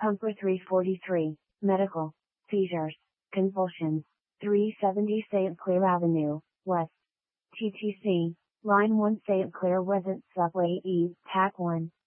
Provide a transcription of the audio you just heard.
Pumper 343, medical, seizures, convulsions, 370 St. Clair Avenue, West. TTC, Line 1 St. Clair Wesent Subway East, Pack 1.